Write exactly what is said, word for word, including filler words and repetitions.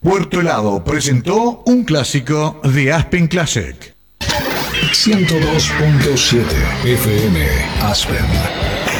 Puerto Helado presentó un clásico de Aspen Classic. ciento dos punto siete F M Aspen.